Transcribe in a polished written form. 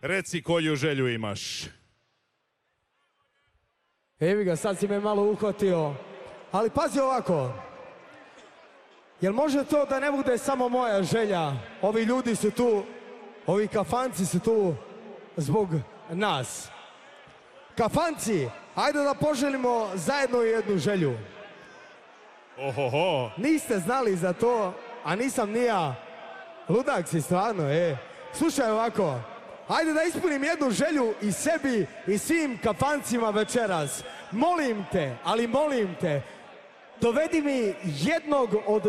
Reci koju želju imaš. Evi ga, sad si me malo uhvatio. Ali pazi ovako. Jel može to da ne bude samo moja želja? Ovi ljudi su tu, ovi kafanci su tu zbog nas. Kafanci, ajde da poželimo zajedno jednu želju. Ohoho. Niste znali za to, a nisam ni ja. Ludak si stvarno, Slušaj ovako, ajde da ispunim jednu želju i sebi i svim kafancima večeras. Molim te, ali molim te, dovedi mi jednog od